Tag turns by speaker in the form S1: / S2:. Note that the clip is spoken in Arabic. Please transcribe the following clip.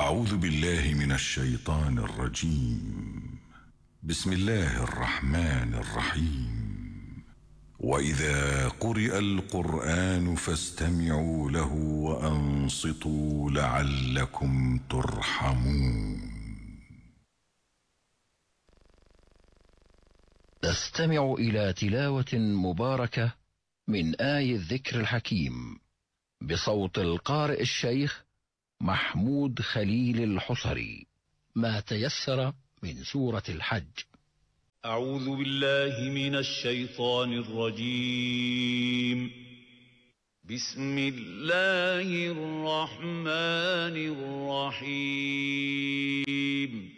S1: أعوذ بالله من الشيطان الرجيم. بسم الله الرحمن الرحيم. وإذا قرئ القرآن فاستمعوا له وأنصتوا لعلكم ترحمون.
S2: نستمع إلى تلاوة مباركة من آي الذكر الحكيم بصوت القارئ الشيخ محمود خليل الحصري، ما تيسر من سورة الحج.
S3: أعوذ بالله من الشيطان الرجيم. بسم الله الرحمن الرحيم.